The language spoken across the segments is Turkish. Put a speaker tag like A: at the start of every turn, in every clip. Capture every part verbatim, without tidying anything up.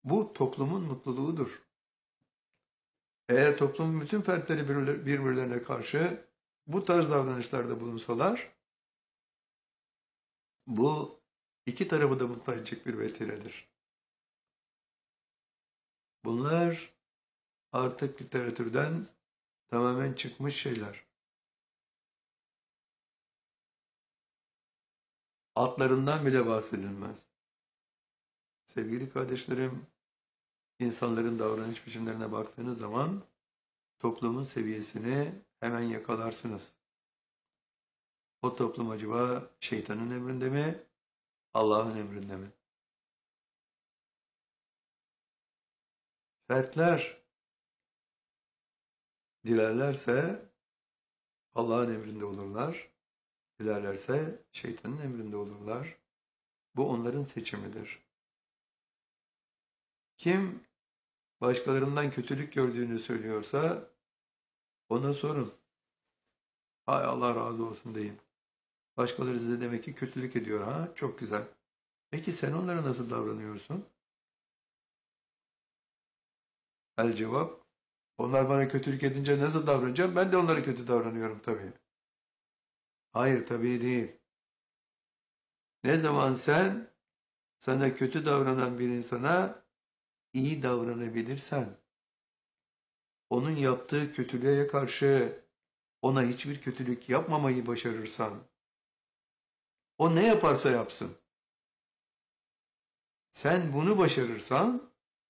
A: Bu toplumun mutluluğudur. Eğer toplumun bütün fertleri birbirlerine karşı bu tarz davranışlarda bulunsalar, bu iki tarafı da mutlu edecek bir vesiledir. Bunlar artık literatürden tamamen çıkmış şeyler. Altlarından bile bahsedilmez. Sevgili kardeşlerim, insanların davranış biçimlerine baktığınız zaman toplumun seviyesini hemen yakalarsınız. O toplum acaba şeytanın emrinde mi, Allah'ın emrinde mi? Fertler dilerlerse Allah'ın emrinde olurlar, dilerlerse şeytanın emrinde olurlar. Bu onların seçimidir. Kim başkalarından kötülük gördüğünü söylüyorsa ona sorun. Hay Allah razı olsun deyin. Başkaları size demek ki kötülük ediyor ha, çok güzel. Peki sen onlara nasıl davranıyorsun? El cevap, onlar bana kötülük edince nasıl davranacağım? Ben de onlara kötü davranıyorum tabii. Hayır tabii değil. Ne zaman sen sana kötü davranan bir insana iyi davranabilirsen, onun yaptığı kötülüğe karşı ona hiçbir kötülük yapmamayı başarırsan, o ne yaparsa yapsın, sen bunu başarırsan,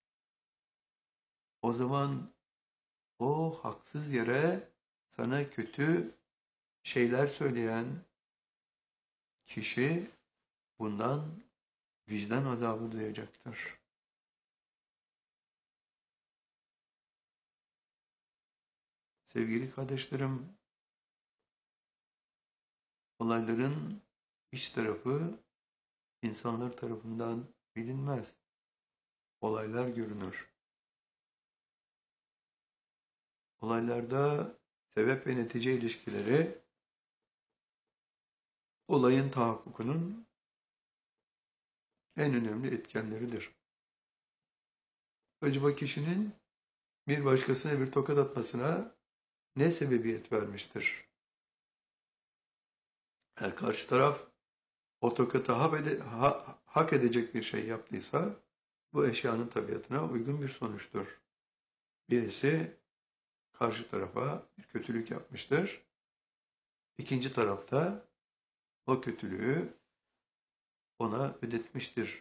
A: o zaman o haksız yere sana kötü şeyler söyleyen kişi bundan vicdan azabı duyacaktır. Sevgili kardeşlerim, olayların iç tarafı insanlar tarafından bilinmez. Olaylar görünür. Olaylarda sebep ve netice ilişkileri olayın tahakkukunun en önemli etkenleridir. Acaba kişinin bir başkasına bir tokat atmasına ne sebebiyet vermiştir? Eğer karşı taraf o tokatı hak edecek bir şey yaptıysa bu eşyanın tabiatına uygun bir sonuçtur. Birisi karşı tarafa bir kötülük yapmıştır. İkinci tarafta o kötülüğü ona ödetmiştir.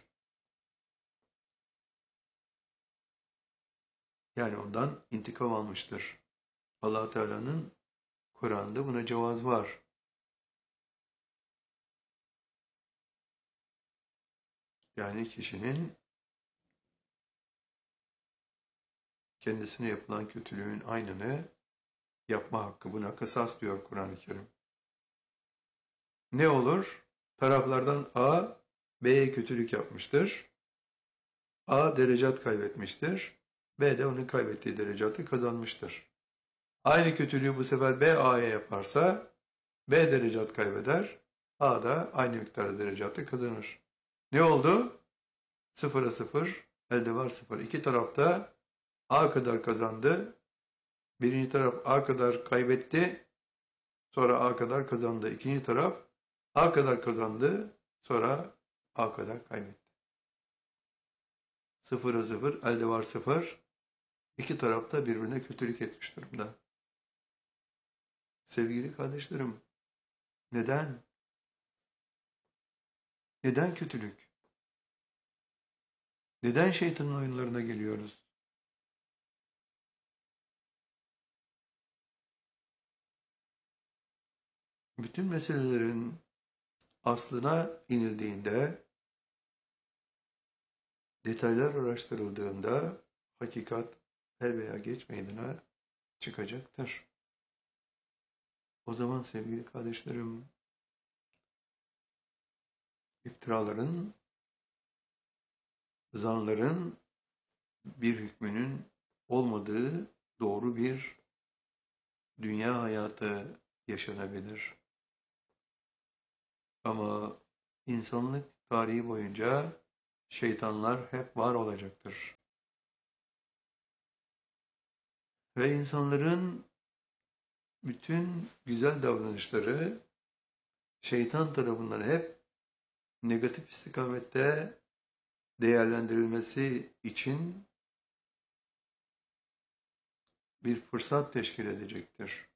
A: Yani ondan intikam almıştır. Allah Teala'nın Kur'an'da buna cevaz var. Yani kişinin kendisine yapılan kötülüğün aynını yapma hakkı, buna kısas diyor Kur'an-ı Kerim. Ne olur? Taraflardan A, B'ye kötülük yapmıştır. A derecat kaybetmiştir. B de onun kaybettiği derecatı kazanmıştır. Aynı kötülüğü bu sefer B A'ya yaparsa B derecat kaybeder. A da aynı miktarda derecatı kazanır. Ne oldu? Sıfıra sıfır, elde var sıfır. İki tarafta A kadar kazandı. Birinci taraf A kadar kaybetti. Sonra A kadar kazandı. İkinci taraf A kadar kazandı. Sonra A kadar kaybetti. Sıfıra sıfır, elde var sıfır. İki taraf da birbirine kötülük etmiş durumda. Sevgili kardeşlerim, neden? Neden kötülük? Neden şeytanın oyunlarına geliyoruz? Bütün meselelerin aslına inildiğinde, detaylar araştırıldığında hakikat er veya geç meydana çıkacaktır. O zaman sevgili kardeşlerim, iftiraların, zanların bir hükmünün olmadığı doğru bir dünya hayatı yaşanabilir. Ama insanlık tarihi boyunca şeytanlar hep var olacaktır. Ve insanların bütün güzel davranışları şeytan tarafından hep negatif istikamette değerlendirilmesi için bir fırsat teşkil edecektir.